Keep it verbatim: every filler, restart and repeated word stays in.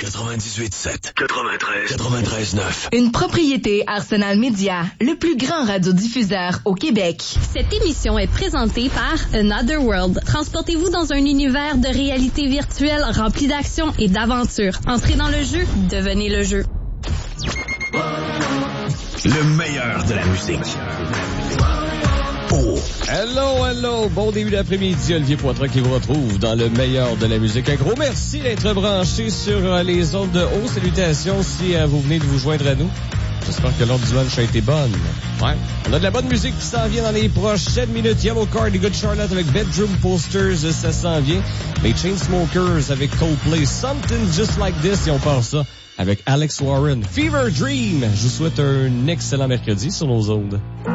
quatre-vingt-dix-huit sept, quatre-vingt-treize, quatre-vingt-treize neuf. Une propriété Arsenal Média, le plus grand radiodiffuseur au Québec. Cette émission est présentée par Another World. Transportez-vous dans un univers de réalité virtuelle rempli d'action et d'aventure. Entrez dans le jeu, devenez le jeu. Le meilleur de la musique. Oh. Hello, hello, bon début d'après-midi, Olivier Poitras qui vous retrouve dans le meilleur de la musique. Un gros merci d'être branché sur euh, les ondes de haut. Salutations si euh, vous venez de vous joindre à nous. J'espère que l'heure du lunch a été bonne. Ouais. On a de la bonne musique qui s'en vient dans les prochaines minutes. Yellow Card et Good Charlotte avec Bedroom Posters, ça s'en vient. Les Chainsmokers avec Coldplay, Something Just Like This, et on part ça avec Alex Warren. Fever Dream. Je vous souhaite un excellent mercredi sur nos ondes.